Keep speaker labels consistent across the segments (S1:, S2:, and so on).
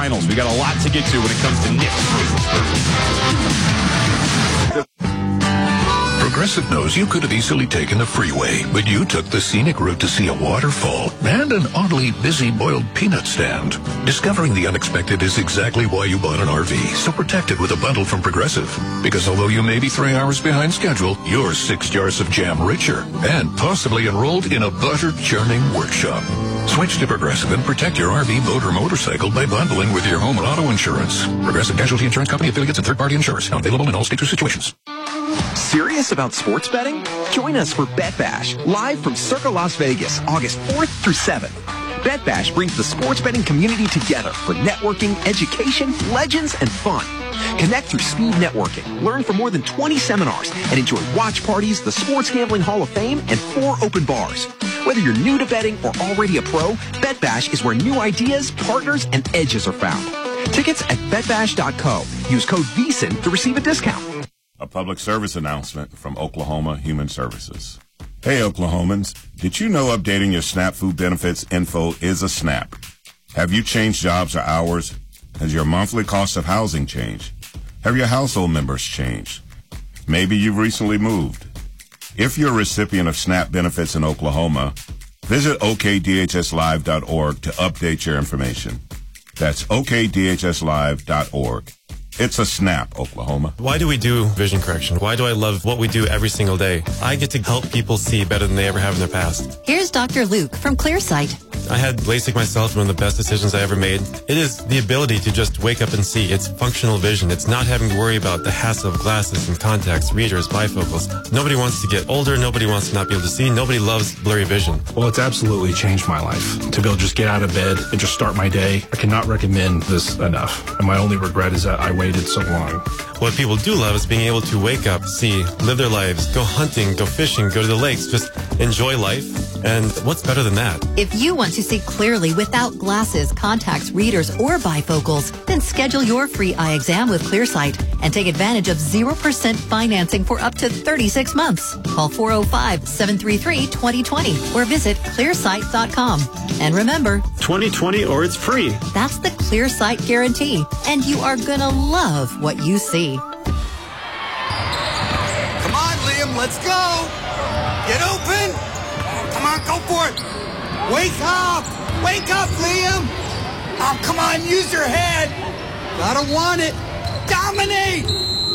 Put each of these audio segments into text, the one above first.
S1: Finals. We got a lot to get to when it comes to Knicks versus Spurs.
S2: Progressive knows you could have easily taken the freeway, but you took the scenic route to see a waterfall and an oddly busy boiled peanut stand. Discovering the unexpected is exactly why you bought an RV, so protect it with a bundle from Progressive. Because although you may be 3 hours behind schedule, you're 6 jars of jam richer and possibly enrolled in a butter-churning workshop. Switch to Progressive and protect your RV, boat, or motorcycle by bundling with your home and auto insurance. Progressive Casualty Insurance Company, affiliates, and third-party insurers. Not available in all states or situations.
S3: Serious about sports betting? Join us for Bet Bash, live from Circa Las Vegas, August 4th through 7th. Bet Bash brings the sports betting community together for networking, education, legends, and fun. Connect through speed networking, learn from more than 20 seminars, and enjoy watch parties, the Sports Gambling Hall of Fame, and 4 open bars. Whether you're new to betting or already a pro, Bet Bash is where new ideas, partners, and edges are found. Tickets at betbash.co. Use code VSIN to receive a discount.
S4: A public service announcement from Oklahoma Human Services. Hey, Oklahomans, did you know updating your SNAP food benefits info is a snap? Have you changed jobs or hours? Has your monthly cost of housing changed? Have your household members changed? Maybe you've recently moved. If you're a recipient of SNAP benefits in Oklahoma, visit okdhslive.org to update your information. That's okdhslive.org. It's a snap, Oklahoma.
S5: Why do we do vision correction? Why do I love what we do every single day? I get to help people see better than they ever have in their past.
S6: Here's Dr. Luke from Clearsight.
S5: I had LASIK myself, one of the best decisions I ever made. It is the ability to just wake up and see. It's functional vision. It's not having to worry about the hassle of glasses and contacts, readers, bifocals. Nobody wants to get older. Nobody wants to not be able to see. Nobody loves blurry vision.
S7: Well, it's absolutely changed my life. To be able to just get out of bed and just start my day, I cannot recommend this enough. And my only regret is that I waited so long.
S5: What people do love is being able to wake up, see, live their lives, go hunting, go fishing, go to the lakes, just enjoy life. And what's better than that?
S6: If you want to see clearly without glasses, contacts, readers, or bifocals, then schedule your free eye exam with Clearsight and take advantage of 0% financing for up to 36 months. Call 405-733-2020 or visit clearsight.com. And remember,
S8: 2020 or it's free.
S6: That's the Clearsight guarantee, and you are gonna love what you see.
S9: Come on, Liam, let's go. Get open. Come on, go for it. Wake up. Wake up, Liam. Oh, come on, use your head. Gotta want it. Dominate.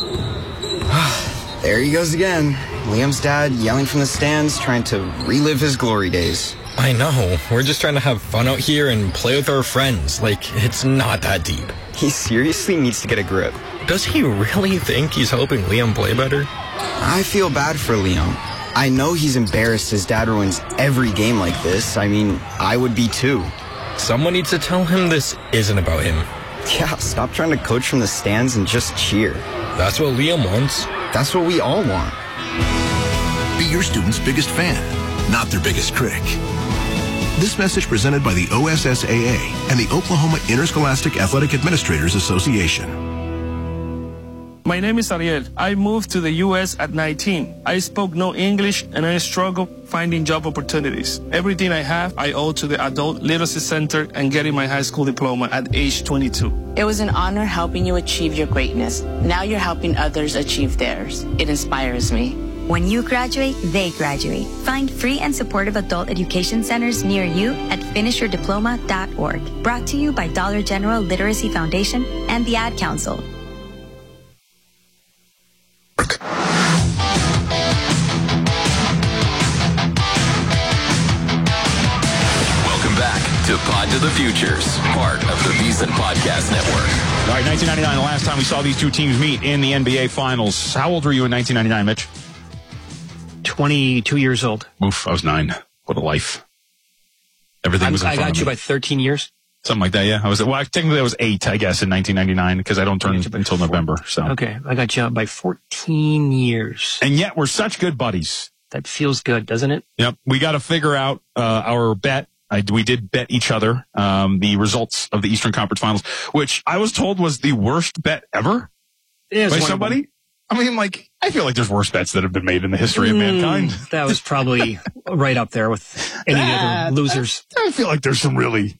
S10: There he goes again. Liam's dad yelling from the stands, trying to relive his glory days.
S11: I know. We're just trying to have fun out here and play with our friends. Like, it's not that deep.
S10: He seriously needs to get a grip.
S11: Does he really think he's helping Liam play better?
S10: I feel bad for Liam. I know he's embarrassed his dad ruins every game like this. I mean, I would be too.
S11: Someone needs to tell him this isn't about him.
S10: Yeah, stop trying to coach from the stands and just cheer.
S11: That's what Liam wants.
S10: That's what we all want.
S2: Be your student's biggest fan, not their biggest critic. This message presented by the OSSAA and the Oklahoma Interscholastic Athletic Administrators Association.
S12: My name is Ariel. I moved to the U.S. at 19. I spoke no English and I struggled finding job opportunities. Everything I have, I owe to the Adult Literacy Center and getting my high school diploma at age 22.
S13: It was an honor helping you achieve your greatness. Now you're helping others achieve theirs. It inspires me.
S14: When you graduate, they graduate. Find free and supportive adult education centers near you at finishyourdiploma.org. Brought to you by Dollar General Literacy Foundation and the Ad Council.
S15: Welcome back to Pod to the Futures, part of the VSiN Podcast Network.
S1: All right, 1999, the last time we saw these two teams meet in the NBA Finals. How old were you in 1999, Mitch?
S16: 22 years old.
S1: Oof, I was 9. What a life. Everything was in front of me.
S16: I got you by 13 years.
S1: Something like that, yeah. Technically I was 8, I guess, in 1999, because I don't turn until November, so.
S16: Okay, I got you by 14 years.
S1: And yet we're such good buddies.
S16: That feels good, doesn't it?
S1: Yep. We got to figure out our bet. We did bet each other the results of the Eastern Conference Finals, which I was told was the worst bet ever by somebody. I mean, like, I feel like there's worse bets that have been made in the history of mankind.
S16: That was probably right up there with any other losers.
S1: I feel like there's some really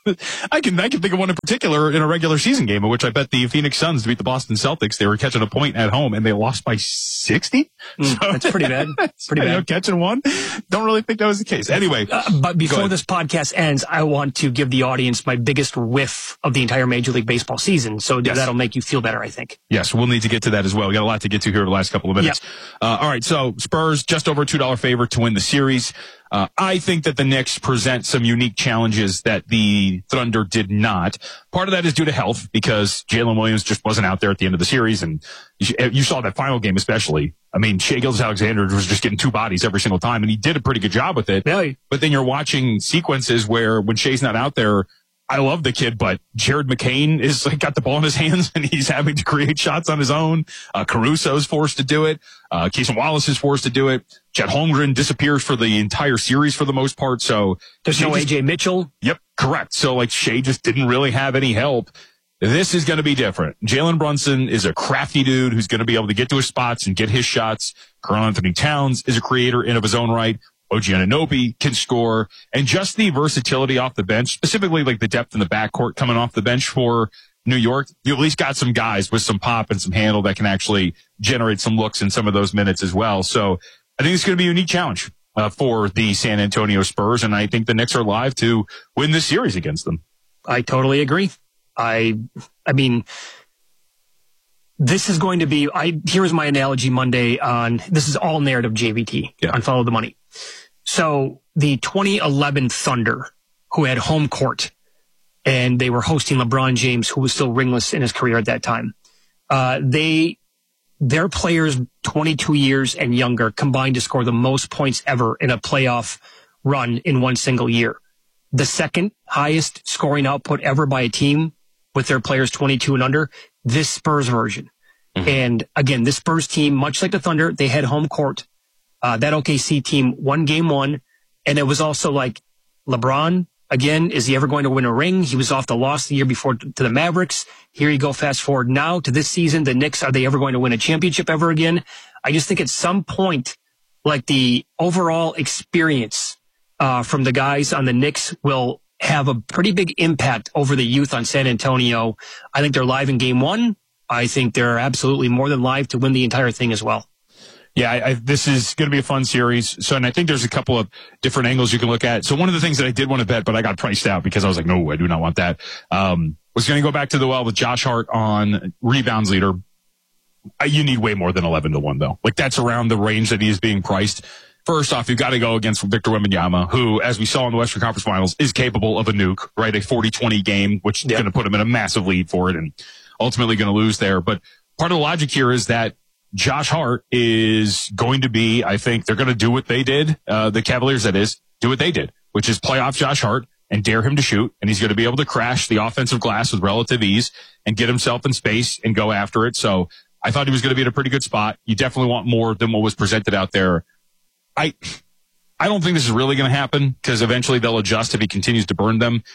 S1: I can think of one in particular in a regular season game in which I bet the Phoenix Suns to beat the Boston Celtics. They were catching a point at home and they lost by 60.
S16: That's pretty bad. Pretty bad.
S1: Catching one. Don't really think that was the case. Anyway.
S16: But before this podcast ends, I want to give the audience my biggest whiff of the entire Major League Baseball season. So that'll make you feel better, I think.
S1: Yes, we'll need to get to that as well. We got a lot to get to here in the last couple of minutes. Yep. All right. So Spurs just over $2 favorite to win the series. I think that the Knicks present some unique challenges that the Thunder did not. Part of that is due to health because Jalen Williams just wasn't out there at the end of the series. And you saw that final game especially. I mean, Shai Gilgeous-Alexander was just getting two bodies every single time, and he did a pretty good job with it.
S16: Yeah.
S1: But then you're watching sequences where when Shai's not out there, I love the kid, but Jared McCain is got the ball in his hands and he's having to create shots on his own. Caruso's forced to do it. Keeson Wallace is forced to do it. Chet Holmgren disappears for the entire series for the most part. So
S16: there's no AJ Mitchell.
S1: Yep, correct. So Shai just didn't really have any help. This is going to be different. Jalen Brunson is a crafty dude who's going to be able to get to his spots and get his shots. Karl-Anthony Towns is a creator in of his own right. OG Anunoby can score, and just the versatility off the bench, specifically like the depth in the backcourt coming off the bench for New York. You at least got some guys with some pop and some handle that can actually generate some looks in some of those minutes as well. So I think it's going to be a unique challenge for the San Antonio Spurs, and I think the Knicks are live to win this series against them.
S16: I totally agree. I mean, this is going to be, here's my analogy Monday on, this is all narrative JVT on Follow the Money. So the 2011 Thunder, who had home court, and they were hosting LeBron James, who was still ringless in his career at that time. Their players 22 years and younger combined to score the most points ever in a playoff run in one single year. The second highest scoring output ever by a team with their players 22 and under, this Spurs version. Mm-hmm. And again, this Spurs team, much like the Thunder, they had home court. That OKC team won game one. And it was also like LeBron, again, is he ever going to win a ring? He was off the loss the year before to the Mavericks. Here you go, fast forward now to this season. The Knicks, are they ever going to win a championship ever again? I just think at some point, like the overall experience from the guys on the Knicks will have a pretty big impact over the youth on San Antonio. I think they're live in game one. I think they're absolutely more than live to win the entire thing as well.
S1: Yeah, this is going to be a fun series. So, and I think there's a couple of different angles you can look at. So one of the things that I did want to bet, but I got priced out because I was like, no, I do not want that. Was going to go back to the well with Josh Hart on rebounds leader. You need way more than 11-1 though. Like that's around the range that he is being priced. First off, you've got to go against Victor Wembanyama, who, as we saw in the Western Conference Finals, is capable of a nuke, right? A 40-20 game, which is going to put him in a massive lead for it and ultimately going to lose there. But part of the logic here is that Josh Hart is going to be, I think they're going to do what they did, the Cavaliers that is, do what they did, which is play off Josh Hart and dare him to shoot. And he's going to be able to crash the offensive glass with relative ease and get himself in space and go after it. So I thought he was going to be in a pretty good spot. You definitely want more than what was presented out there. I don't think this is really going to happen because eventually they'll adjust if he continues to burn them.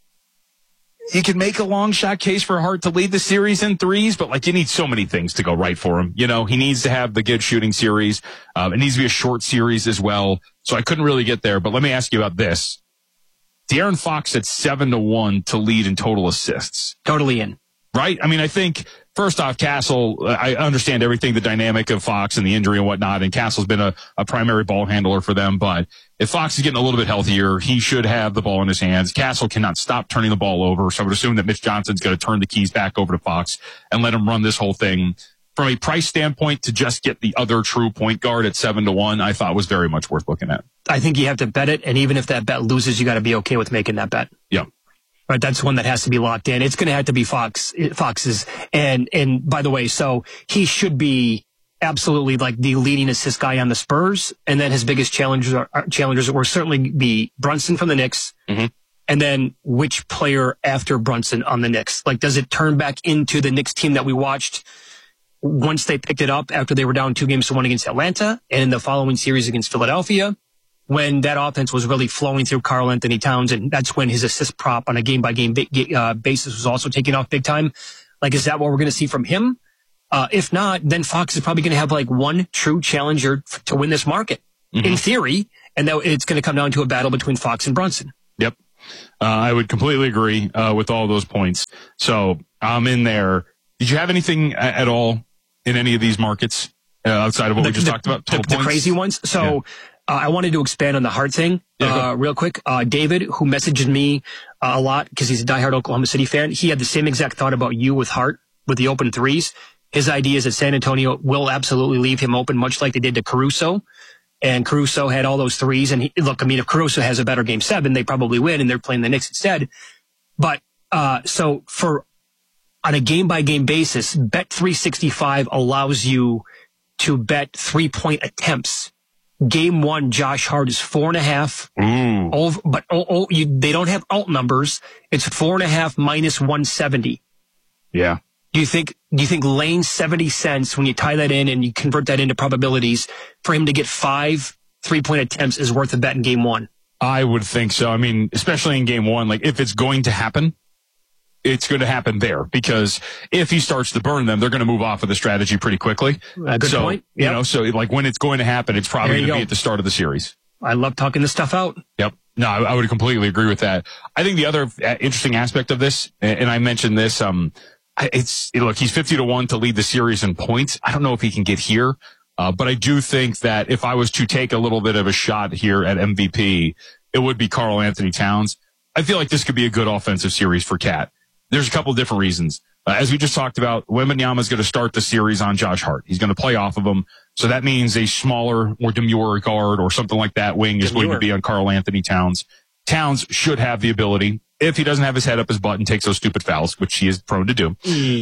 S1: He can make a long shot case for Hart to lead the series in threes, but like you need so many things to go right for him. You know, he needs to have the good shooting series. It needs to be a short series as well. So I couldn't really get there, but let me ask you about this. De'Aaron Fox at 7-1 to lead in total assists.
S16: Totally in.
S1: Right? I mean, I think first off, Castle, I understand everything, the dynamic of Fox and the injury and whatnot, and Castle's been a primary ball handler for them, but if Fox is getting a little bit healthier, he should have the ball in his hands. Castle cannot stop turning the ball over, so I would assume that Mitch Johnson's going to turn the keys back over to Fox and let him run this whole thing. From a price standpoint, to just get the other true point guard at 7-1, I thought was very much worth looking at.
S16: I think you have to bet it, and even if that bet loses, you got to be okay with making that bet.
S1: Yeah.
S16: Right, that's one that has to be locked in. It's going to have to be Fox's. And by the way, so he should be absolutely like the leading assist guy on the Spurs. And then his biggest challengers will certainly be Brunson from the Knicks. Mm-hmm. And then which player after Brunson on the Knicks? Like, does it turn back into the Knicks team that we watched once they picked it up after they were down 2-1 against Atlanta and in the following series against Philadelphia? When that offense was really flowing through Karl-Anthony Towns, and that's when his assist prop on a game-by-game basis was also taking off big time. Like, is that what we're going to see from him? If not, then Fox is probably going to have like one true challenger to win this market, in theory, and that it's going to come down to a battle between Fox and Brunson.
S1: Yep. I would completely agree with all those points. So I'm in there. Did you have anything at all in any of these markets outside of what we just talked about?
S16: The crazy ones. So I wanted to expand on the Hart thing real quick. David, who messaged me a lot because he's a diehard Oklahoma City fan, he had the same exact thought about you with Hart with the open threes. His idea is that San Antonio will absolutely leave him open, much like they did to Caruso. And Caruso had all those threes. And if Caruso has a better game 7, they probably win, and they're playing the Knicks instead. But so on a game-by-game basis, Bet365 allows you to bet 3-point attempts. Game 1, Josh Hart is 4.5. Over, but they don't have alt numbers. It's 4.5 minus 170.
S1: Yeah.
S16: Do you think laying 70 cents, when you tie that in and you convert that into probabilities, for him to get 5 3-point attempts is worth a bet in game 1?
S1: I would think so. I mean, especially in game 1, like if it's going to happen, it's going to happen there, because if he starts to burn them, they're going to move off of the strategy pretty quickly.
S16: Good point. Yep.
S1: You know, so like when it's going to happen, it's probably going to be at the start of the series.
S16: I love talking this stuff out.
S1: Yep. No, I would completely agree with that. I think the other interesting aspect of this, and I mentioned this, look, he's 50-1 to lead the series in points. I don't know if he can get here, but I do think that if I was to take a little bit of a shot here at MVP, it would be Karl Anthony Towns. I feel like this could be a good offensive series for Cat. There's a couple of different reasons. As we just talked about, Wembanyama is going to start the series on Josh Hart. He's going to play off of him. So that means a smaller, more demure guard or something like that wing is going to be on Karl Anthony Towns. Towns should have the ability, if he doesn't have his head up his butt and takes those stupid fouls, which he is prone to do.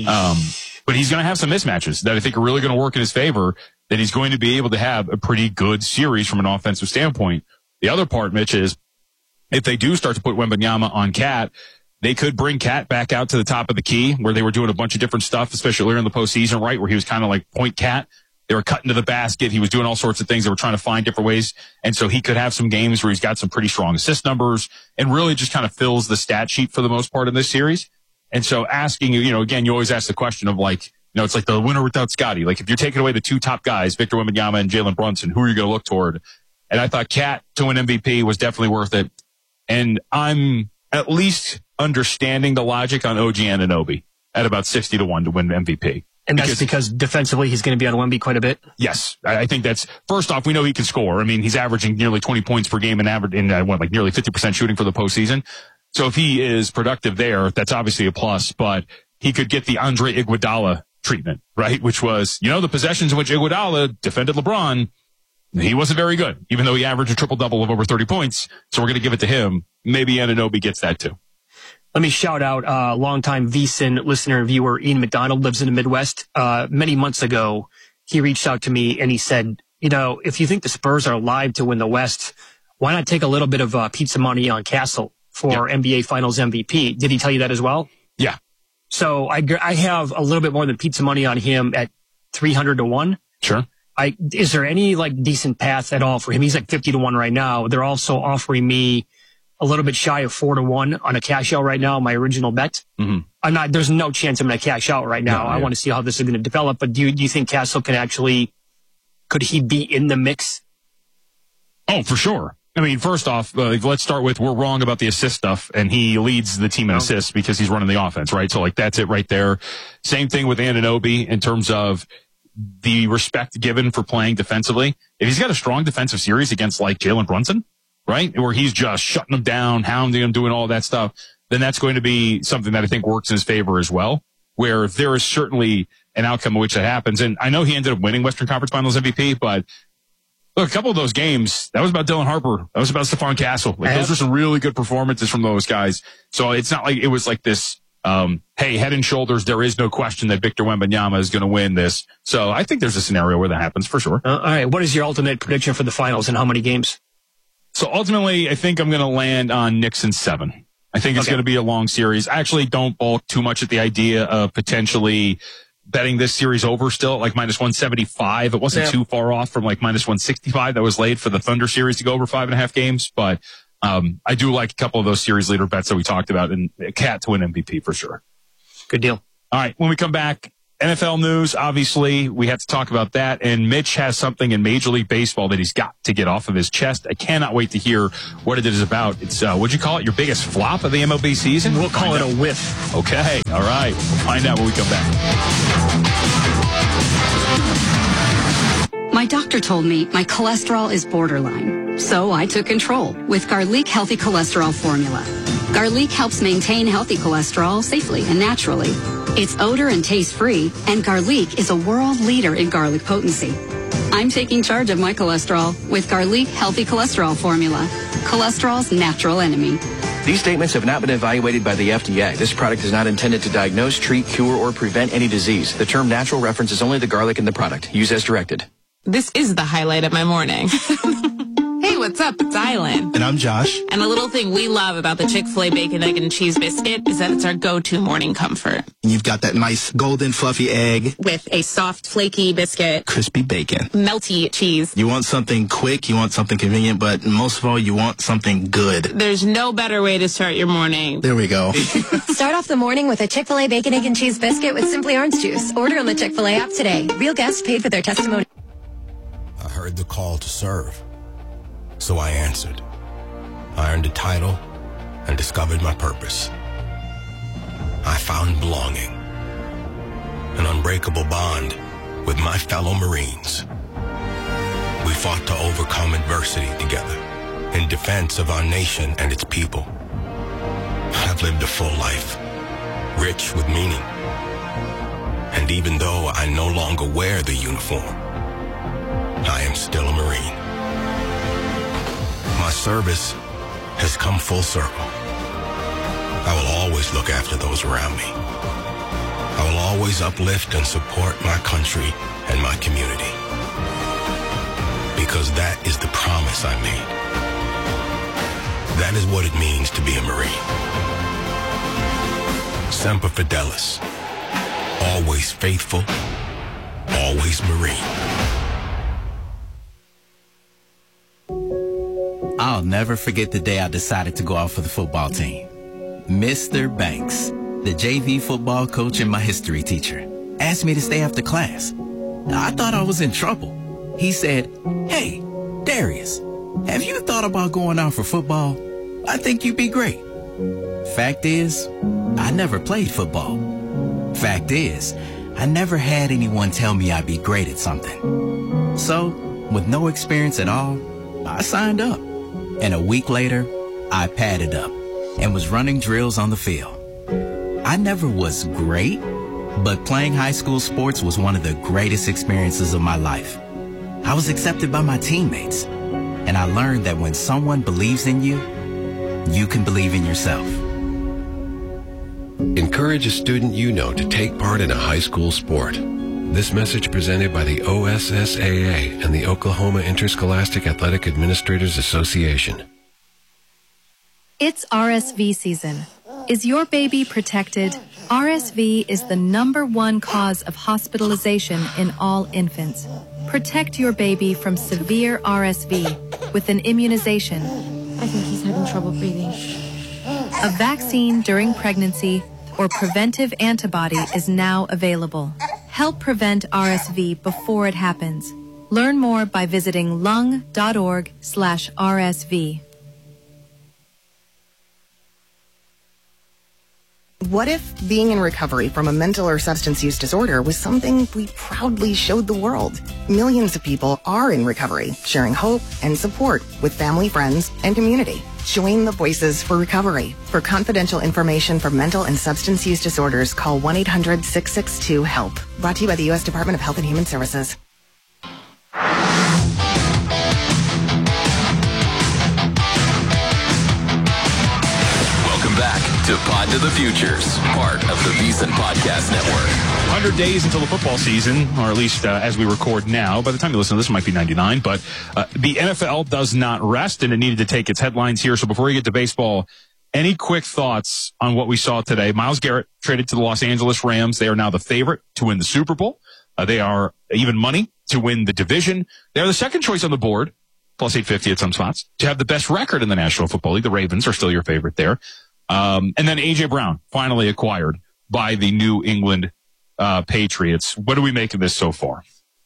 S1: But he's going to have some mismatches that I think are really going to work in his favor, that he's going to be able to have a pretty good series from an offensive standpoint. The other part, Mitch, is if they do start to put Wembanyama on Cat, they could bring Cat back out to the top of the key where they were doing a bunch of different stuff, especially earlier in the postseason, right? Where he was kind of like point Cat. They were cutting to the basket. He was doing all sorts of things. They were trying to find different ways. And so he could have some games where he's got some pretty strong assist numbers and really just kind of fills the stat sheet for the most part in this series. And so asking, again, you always ask the question of like, it's like the winner without Scotty. Like if you're taking away the 2 top guys, Victor Wembanyama and Jalen Brunson, who are you going to look toward? And I thought Cat to win MVP was definitely worth it. And I'm at least understanding the logic on OG Anunoby at about 60-1 to win MVP.
S16: And that's because defensively he's going to be on Wemby quite a bit?
S1: Yes. I think that's, first off, we know he can score. I mean, he's averaging nearly 20 points per game and nearly 50% shooting for the postseason. So if he is productive there, that's obviously a plus, but he could get the Andre Iguodala treatment, right? Which was, the possessions in which Iguodala defended LeBron, he wasn't very good, even though he averaged a triple-double of over 30 points. So we're going to give it to him. Maybe Anunoby gets that too.
S16: Let me shout out longtime VSiN listener and viewer Ian McDonald, lives in the Midwest. Many months ago, he reached out to me and he said, if you think the Spurs are live to win the West, why not take a little bit of pizza money on Castle for NBA Finals MVP? Did he tell you that as well?
S1: Yeah.
S16: So I have a little bit more than pizza money on him at 300-1.
S1: Sure.
S16: Is there any decent path at all for him? He's 50-1 right now. They're also offering me a little bit shy of 4-1 on a cash out right now, my original bet.
S1: Mm-hmm.
S16: There's no chance I'm going to cash out right now. I want to see how this is going to develop. But do you think Castle could he be in the mix?
S1: Oh, for sure. I mean, first off, let's start with we're wrong about the assist stuff, and he leads the team in assists because he's running the offense, right? So that's it right there. Same thing with Anunoby in terms of the respect given for playing defensively. If he's got a strong defensive series against Jalen Brunson, right, where he's just shutting him down, hounding him, doing all that stuff, then that's going to be something that I think works in his favor as well, where there is certainly an outcome in which that happens. And I know he ended up winning Western Conference Finals MVP, but look, a couple of those games, that was about Dylan Harper. That was about Stephon Castle. Those were some really good performances from those guys. So it's not like it was like this, hey, head and shoulders, there is no question that Victor Wembanyama is going to win this. So I think there's a scenario where that happens for sure.
S16: All right. What is your ultimate prediction for the finals and how many games?
S1: So ultimately, I think I'm going to land on Knicks in 7. I think it's going to be a long series. I actually don't balk too much at the idea of potentially betting this series over still at minus 175. It wasn't too far off from minus 165 that was laid for the Thunder series to go over 5.5 games. But I do like a couple of those series leader bets that we talked about, and Cat to win MVP for sure.
S16: Good deal.
S1: All right. When we come back, NFL news, obviously, we have to talk about that. And Mitch has something in Major League Baseball that he's got to get off of his chest. I cannot wait to hear what it is about. It's, what'd you call it? Your biggest flop of the MLB season?
S16: We'll call it a whiff.
S1: Okay. All right. We'll find out when we come back.
S17: My doctor told me my cholesterol is borderline, so I took control with Garlic Healthy Cholesterol Formula. Garlic helps maintain healthy cholesterol safely and naturally. It's odor and taste-free, and Garlic is a world leader in garlic potency. I'm taking charge of my cholesterol with Garlic Healthy Cholesterol Formula, cholesterol's natural enemy.
S18: These statements have not been evaluated by the FDA. This product is not intended to diagnose, treat, cure, or prevent any disease. The term natural references only the garlic in the product. Use as directed.
S19: This is the highlight of my morning. Hey, what's up? It's Island.
S20: And I'm Josh.
S19: And the little thing we love about the Chick-fil-A Bacon, Egg, and Cheese Biscuit is that it's our go-to morning comfort.
S20: And you've got that nice golden fluffy egg.
S19: With a soft, flaky biscuit.
S20: Crispy bacon.
S19: Melty cheese.
S20: You want something quick, you want something convenient, but most of all, you want something good.
S19: There's no better way to start your morning.
S20: There we go.
S21: Start off the morning with a Chick-fil-A Bacon, Egg, and Cheese Biscuit with Simply Orange Juice. Order on the Chick-fil-A app today. Real guests paid for their testimony.
S22: I heard the call to serve, so I answered. I earned a title and discovered my purpose. I found belonging, an unbreakable bond with my fellow Marines. We fought to overcome adversity together in defense of our nation and its people. I've lived a full life, rich with meaning. And even though I no longer wear the uniform, I am still a Marine. My service has come full circle. I will always look after those around me. I will always uplift and support my country and my community. Because that is the promise I made. That is what it means to be a Marine. Semper Fidelis. Always faithful. Always Marine.
S23: I'll never forget the day I decided to go out for the football team. Mr. Banks, the JV football coach and my history teacher, asked me to stay after class. I thought I was in trouble. He said, "Hey, Darius, have you thought about going out for football? I think you'd be great." Fact is, I never played football. Fact is, I never had anyone tell me I'd be great at something. So, with no experience at all, I signed up. And a week later, I padded up and was running drills on the field. I never was great, but playing high school sports was one of the greatest experiences of my life. I was accepted by my teammates, and I learned that when someone believes in you, you can believe in yourself.
S24: Encourage a student you know to take part in a high school sport. This message presented by the OSSAA and the Oklahoma Interscholastic Athletic Administrators Association.
S25: It's RSV season. Is your baby protected? RSV is the #1 cause of hospitalization in all infants. Protect your baby from severe RSV with an immunization.
S26: I think he's having trouble breathing.
S25: A vaccine during pregnancy or preventive antibody is now available. Help prevent RSV before it happens. Learn more by visiting lung.org/RSV.
S27: What if being in recovery from a mental or substance use disorder was something we proudly showed the world? Millions of people are in recovery, sharing hope and support with family, friends, and community. Join the Voices for Recovery. For confidential information for mental and substance use disorders, call 1-800-662-HELP. Brought to you by the U.S. Department of Health and Human Services.
S15: Welcome back to Pod to the Futures, part of the VSiN Podcast Network.
S1: 100 days until the football season, or at least as we record now. By the time you listen to this, it might be 99. But the NFL does not rest, and it needed to take its headlines here. So before we get to baseball, any quick thoughts on what we saw today? Myles Garrett traded to the Los Angeles Rams. They are now the favorite to win the Super Bowl. They are even money to win the division. They are the second choice on the board, plus 850 at some spots, to have the best record in the National Football League. The Ravens are still your favorite there. And then A.J. Brown finally acquired by the New England Patriots. What do we make of this so far?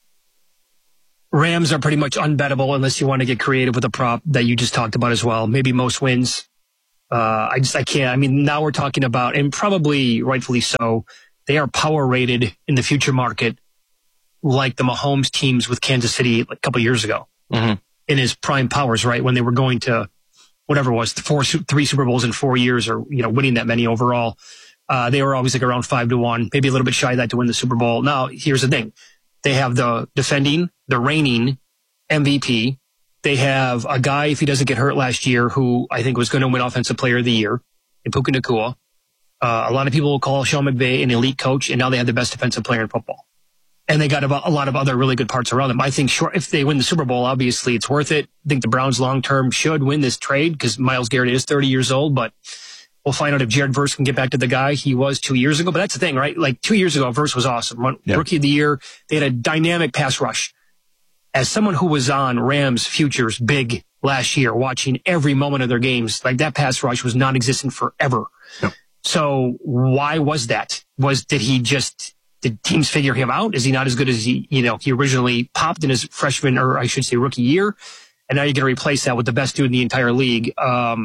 S16: Rams are pretty much unbettable unless you want to get creative with a prop that you just talked about as well. Maybe most wins. I can't. I mean, now we're talking about, and probably rightfully so, they are power rated in the future market like the Mahomes teams with Kansas City a couple of years ago in his prime powers, right? When they were going to whatever it was, 3 Super Bowls in 4 years, or, winning that many overall. They were always like around 5-1, maybe a little bit shy of that to win the Super Bowl. Now, here's the thing. They have the reigning MVP. They have a guy, if he doesn't get hurt last year, who I think was going to win Offensive Player of the Year, in Puka Nacua. A lot of people will call Sean McVay an elite coach, and now they have the best defensive player in football. And they got a lot of other really good parts around them. I think if they win the Super Bowl, obviously it's worth it. I think the Browns long-term should win this trade because Myles Garrett is 30 years old, but we'll find out if Jared Verse can get back to the guy he was 2 years ago. But that's the thing, right? Like 2 years ago, Verse was awesome. Rookie of the year. They had a dynamic pass rush. As someone who was on Rams futures big last year, watching every moment of their games, like that pass rush was non-existent forever. Yep. So why was that? Did teams figure him out? Is he not as good as he originally popped in his freshman, or I should say rookie year? And now you're going to replace that with the best dude in the entire league. I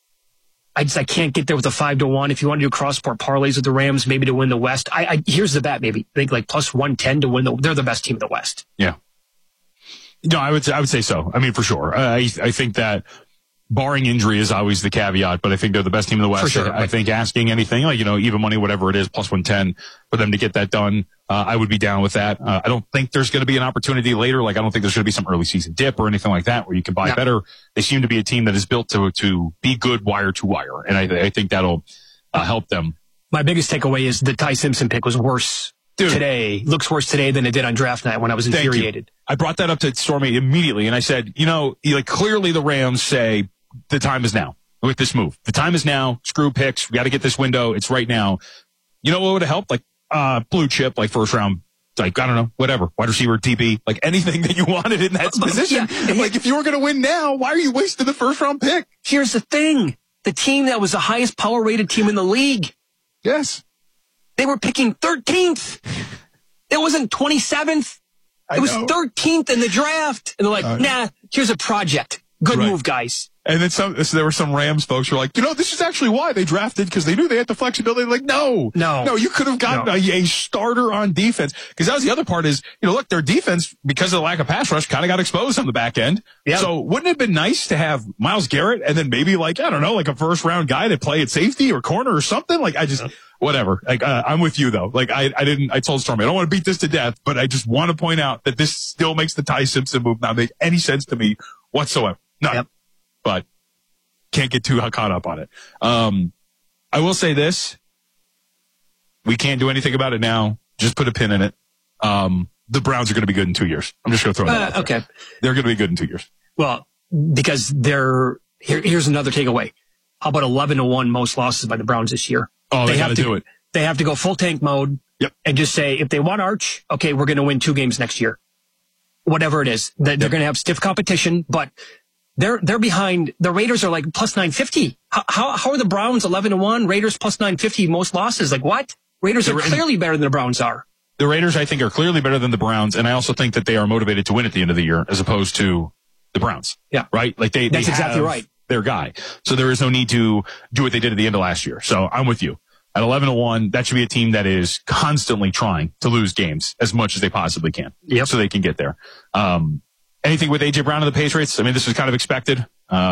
S16: can't get there with a 5-1. If you want to do cross-sport parlays with the Rams, maybe to win the West, here's the bet. Maybe I think like plus 110 to win they're the best team in the West.
S1: Yeah. No, I would say so. I mean, for sure. I think that barring injury is always the caveat, but I think they're the best team in the West. For sure. I think asking anything, like, even money, whatever it is, plus 110 for them to get that done, I would be down with that. I don't think there's going to be an opportunity later. Like, I don't think there's going to be some early season dip or anything like that where you can buy better. They seem to be a team that is built to be good wire to wire. And I think that'll help them.
S16: My biggest takeaway is the Ty Simpson pick was worse. Today looks worse today than it did on draft night when I was infuriated.
S1: I brought that up to Stormy immediately, and I said, clearly the Rams say the time is now with this move. The time is now. Screw picks. We got to get this window. It's right now. You know what would have helped? Like blue chip, like first round, like I don't know, whatever, wide receiver, DB, like anything that you wanted in that position. Yeah. Like if you were going to win now, why are you wasting the first round pick?
S16: Here's the thing: the team that was the highest power rated team in the league.
S1: Yes.
S16: They were picking 13th. It wasn't 27th. It was 13th in the draft. And they're like, nah, here's a project. Good move, guys.
S1: And then there were some Rams folks who were like, this is actually why they drafted, because they knew they had the flexibility. Like, no, you could have gotten a starter on defense. Because that was the other part is, look, their defense, because of the lack of pass rush, kind of got exposed on the back end. Yep. So wouldn't it have been nice to have Myles Garrett and then maybe like a first round guy to play at safety or corner or something? Like, whatever. Like, I'm with you though. Like, I told Stormy, I don't want to beat this to death, but I just want to point out that this still makes the Ty Simpson move not make any sense to me whatsoever. No. Yep. But can't get too caught up on it. I will say this. We can't do anything about it now. Just put a pin in it. The Browns are going to be good in 2 years. I'm just going to throw that out there. Okay. They're going to be good in 2 years.
S16: Well, because here's another takeaway. How about 11-1 most losses by the Browns this year?
S1: Oh, they have to do it.
S16: They have to go full tank mode.
S1: Yep.
S16: And just say, if they want Arch, okay, we're going to win 2 games next year. Whatever it is. They're going to have stiff competition, but they're behind. The Raiders are like plus 950. How are the Browns 11-1? Raiders plus 950 most losses. Like what? Raiders are clearly better than the Browns are.
S1: The Raiders, I think, are clearly better than the Browns, and I also think that they are motivated to win at the end of the year as opposed to the Browns.
S16: Yeah.
S1: Right? Like that's exactly right. Their guy. So there is no need to do what they did at the end of last year. So I'm with you. At 11-1, that should be a team that is constantly trying to lose games as much as they possibly can.
S16: Yep.
S1: So they can get there. Anything with A.J. Brown and the Patriots? I mean, this was kind of expected.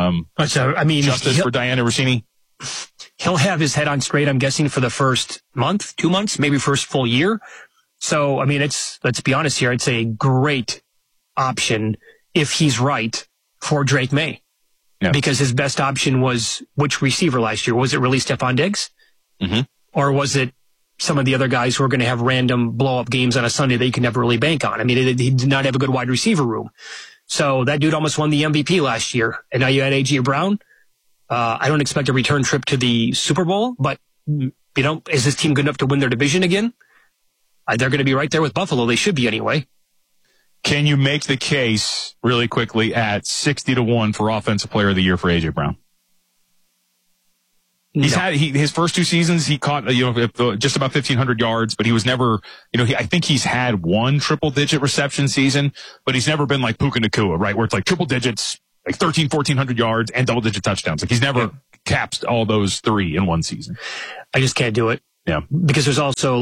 S1: Justice for Diana Rossini.
S16: He'll have his head on straight, I'm guessing, for the first month, 2 months, maybe first full year. So, I mean, let's be honest here. It's a great option if he's right for Drake May. Yeah. Because his best option was which receiver last year? Was it really Stephon Diggs?
S1: Mm-hmm.
S16: Or was it some of the other guys who are going to have random blow-up games on a Sunday that you can never really bank on? I mean, he did not have a good wide receiver room. So that dude almost won the MVP last year. And now you had A.J. Brown. I don't expect a return trip to the Super Bowl, but, is this team good enough to win their division again? They're going to be right there with Buffalo. They should be anyway.
S1: Can you make the case really quickly at 60-1 for Offensive Player of the Year for A.J. Brown? His first 2 seasons, he caught, just about 1,500 yards, but he was never, I think he's had one triple-digit reception season, but he's never been like Puka Nacua, right? Where it's like triple digits, like 1,400 yards and double-digit touchdowns. Like he's never capped all those 3 in one season.
S16: I just can't do it.
S1: Yeah.
S16: Because there's also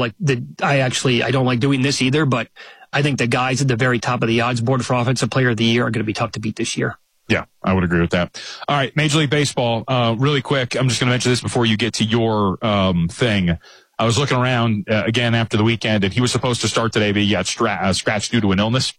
S16: I don't like doing this either, but I think the guys at the very top of the odds board for Offensive Player of the Year are going to be tough to beat this year.
S1: Yeah, I would agree with that. All right, Major League Baseball, really quick. I'm just going to mention this before you get to your thing. I was looking around again after the weekend, and he was supposed to start today, but he got scratched due to an illness.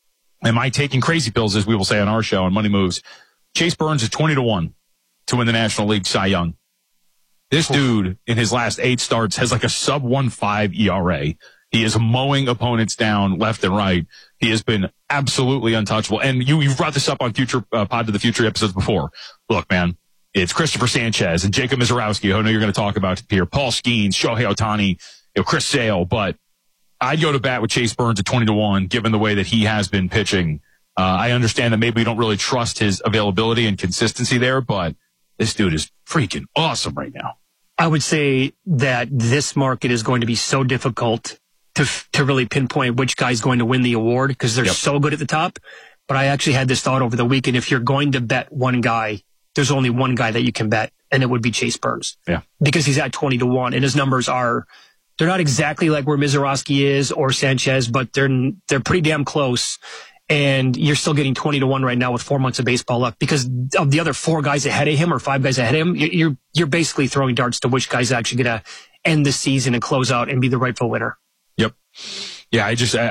S1: Am I taking crazy pills, as we will say on our show on Money Moves? Chase Burns is 20-1 to win the National League Cy Young. This dude, in his last 8 starts, has like a sub 1.5 ERA. He is mowing opponents down left and right. He has been absolutely untouchable. And you've brought this up on future Pod to the Future episodes before. Look, man, it's Christopher Sanchez and Jacob Mizorowski, who I know you're going to talk about here. Paul Skeens, Shohei Ohtani, Chris Sale. But I'd go to bat with Chase Burns at 20-1, given the way that he has been pitching. I understand that maybe we don't really trust his availability and consistency there, but this dude is freaking awesome right now.
S16: I would say that this market is going to be so difficult to really pinpoint which guy's going to win the award because they're so good at the top. But I actually had this thought over the weekend. If you're going to bet one guy, there's only one guy that you can bet, and it would be Chase Burns.
S1: Yeah.
S16: Because he's at 20-1, and his numbers they're not exactly like where Mizorowski is or Sanchez, but they're pretty damn close. And you're still getting 20-1 right now with 4 months of baseball left because of the other 4 guys ahead of him or 5 guys ahead of him. You're basically throwing darts to which guy's actually going to end the season and close out and be the rightful winner.
S1: Yep. Yeah,